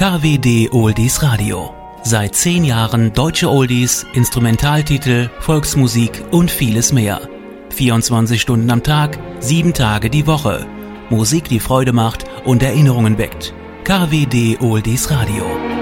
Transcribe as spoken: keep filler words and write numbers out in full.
K W D Oldies Radio. Seit zehn Jahren deutsche Oldies, Instrumentaltitel, Volksmusik und vieles mehr. vierundzwanzig Stunden am Tag, sieben Tage die Woche. Musik, die Freude macht und Erinnerungen weckt. K W D Oldies Radio.